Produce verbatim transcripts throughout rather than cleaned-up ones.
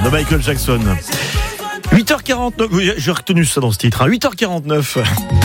de Michael Jackson. huit heures quarante-neuf, oui, j'ai retenu ça dans ce titre, hein. huit heures quarante-neuf.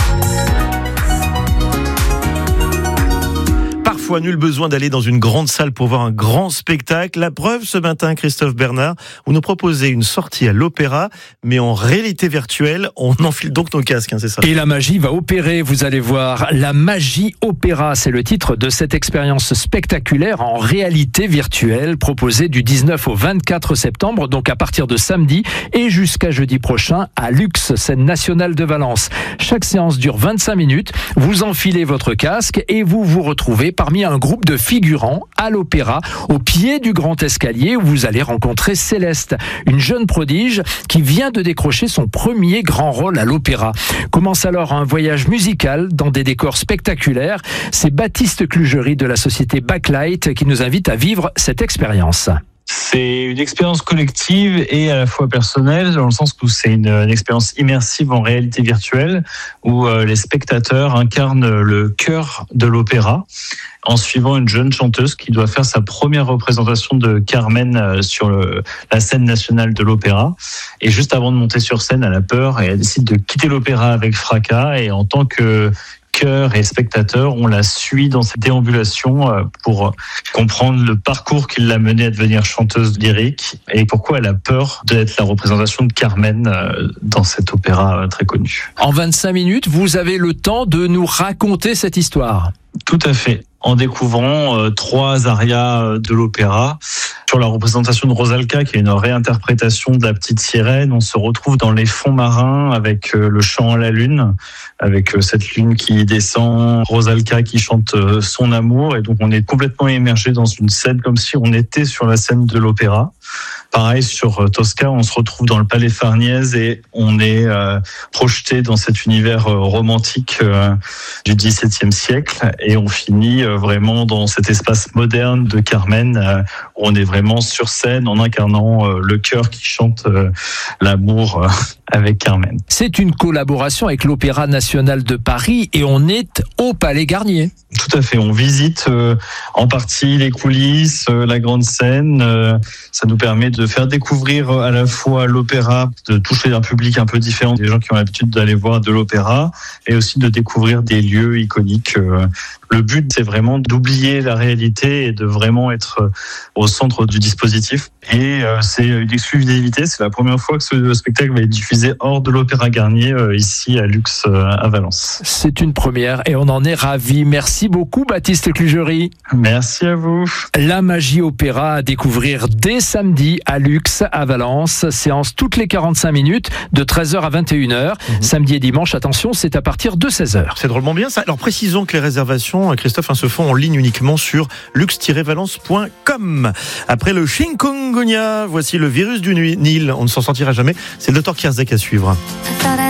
Parfois, nul besoin d'aller dans une grande salle pour voir un grand spectacle. La preuve, ce matin, Christophe Bernard, vous nous proposez une sortie à l'opéra, mais en réalité virtuelle. On enfile donc nos casques, hein, c'est ça. Et la magie va opérer, vous allez voir. La magie opéra, c'est le titre de cette expérience spectaculaire en réalité virtuelle proposée du dix-neuf au vingt-quatre septembre, donc à partir de samedi et jusqu'à jeudi prochain à Lux, scène nationale de Valence. Chaque séance dure vingt-cinq minutes. Vous enfilez votre casque et vous vous retrouvez parmi un groupe de figurants à l'opéra, au pied du grand escalier où vous allez rencontrer Céleste, une jeune prodige qui vient de décrocher son premier grand rôle à l'opéra. Commence alors un voyage musical dans des décors spectaculaires. C'est Baptiste Clugerie de la société Backlight qui nous invite à vivre cette expérience. C'est une expérience collective et à la fois personnelle, dans le sens où c'est une, une expérience immersive en réalité virtuelle, où euh, les spectateurs incarnent le cœur de l'opéra, en suivant une jeune chanteuse qui doit faire sa première représentation de Carmen sur le, la scène nationale de l'opéra. Et juste avant de monter sur scène, elle a peur et elle décide de quitter l'opéra avec fracas. Et en tant que chœur et spectateur, on la suit dans cette déambulation pour comprendre le parcours qui l'a menée à devenir chanteuse lyrique et pourquoi elle a peur d'être la représentation de Carmen dans cet opéra très connu. En vingt-cinq minutes, vous avez le temps de nous raconter cette histoire. Tout à fait. En découvrant euh, trois arias de l'opéra. Sur la représentation de Rosalca, qui est une réinterprétation de la petite sirène, on se retrouve dans les fonds marins avec euh, le chant à la lune, avec euh, cette lune qui descend, Rosalca qui chante euh, son amour, et donc on est complètement immergé dans une scène comme si on était sur la scène de l'opéra. Pareil, sur Tosca, on se retrouve dans le Palais Farnèse et on est euh, projeté dans cet univers euh, romantique euh, du dix-septième siècle et on finit euh, vraiment dans cet espace moderne de Carmen euh, où on est vraiment sur scène en incarnant euh, le chœur qui chante euh, l'amour euh, avec Carmen. C'est une collaboration avec l'Opéra national de Paris et on est au Palais Garnier. Tout à fait, on visite euh, en partie les coulisses, euh, la grande scène. Euh, ça nous permet de faire découvrir à la fois l'opéra, de toucher un public un peu différent des gens qui ont l'habitude d'aller voir de l'opéra, et aussi de découvrir des lieux iconiques. Euh, le but, c'est vraiment d'oublier la réalité et de vraiment être au centre du dispositif. Et euh, c'est une exclusivité, c'est la première fois que ce spectacle va être diffusé hors de l'Opéra Garnier, euh, ici à Lux, euh, à Valence. C'est une première et on en est ravis. Merci beaucoup Baptiste Clugerie. Merci à vous. La magie opéra à découvrir dès samedi à Lux, à Valence. Séance toutes les quarante-cinq minutes de treize heures à vingt et une heures. Mmh. Samedi et dimanche, attention, c'est à partir de seize heures. C'est drôlement bien ça. Alors précisons que les réservations, Christophe, hein, se font en ligne uniquement sur lux tiret valence point com. Après le chikungunya, voici le virus du Nil. On ne s'en sortira jamais. C'est le docteur Kierzek à suivre.